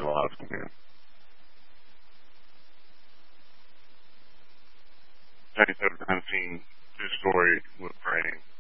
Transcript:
lost again. I think I've seen this story with praying.